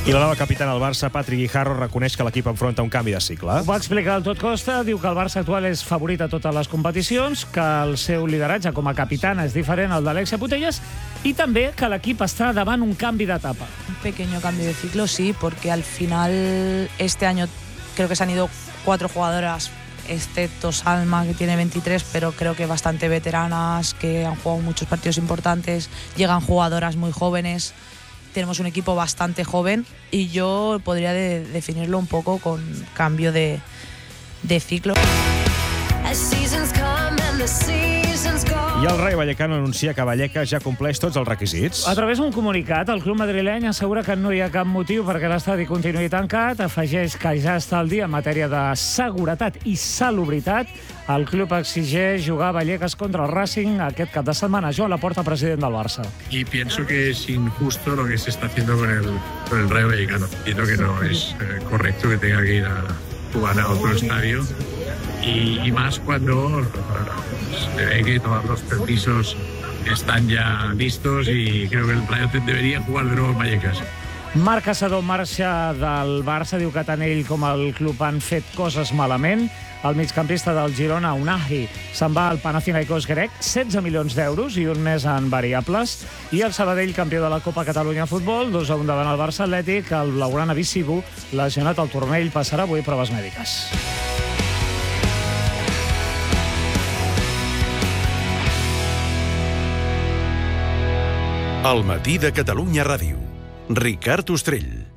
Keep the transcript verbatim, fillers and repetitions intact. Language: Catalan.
I la nova capitana del Barça, Patri Guijarro, reconeix que l'equip enfronta un canvi de cicle. Ho va explicar el Tot Costa, diu que el Barça actual és favorit a totes les competicions, que el seu lideratge com a capitana és diferent al d'Alexia Putellas i també que l'equip està davant un canvi d'etapa. Un pequeño cambio de ciclo, sí, porque al final este año creo que se han ido cuatro jugadoras, excepto Salma, que tiene veintitrés, pero creo que bastante veteranas, que han jugado muchos partidos importantes, llegan jugadoras muy jóvenes. Tenemos un equipo bastante joven y yo podría de, definirlo un poco con cambio de, de ciclo. I el Rayo Vallecano anuncia que Vallecas ja compleix tots els requisits. A través d'un comunicat, el club madrileny assegura que no hi ha cap motiu perquè l'estadi continuï tancat, afegeix que ja està al dia en matèria de seguretat i salubritat. El club exigeix jugar a Vallecas contra el Racing aquest cap de setmana. Joan Laporta, president del Barça. Y pienso que es injusto lo que se está haciendo con el, con el Rayo Vallecano. Entiendo que no es eh, correcto que tenga que ir a jugar a otro estadio. Y, y más cuando se ve que todos los permisos están ya listos y creo que el Rayo debería jugar de nuevo en Vallecas. Marc Caçador marxa del Barça, diu que tant ell com el club han fet coses malament. El migcampista del Girona, Unahi, se'n va al Panathinaikos grec, setze milions d'euros i un mes en variables. I el Sabadell, campió de la Copa Catalunya Futbol, dos a un davant el Barça Atlètic. El blaugrana Bissibu, lesionat al turmell, passarà avui proves mèdiques. El matí de Catalunya Ràdio. Ricard Ostrell.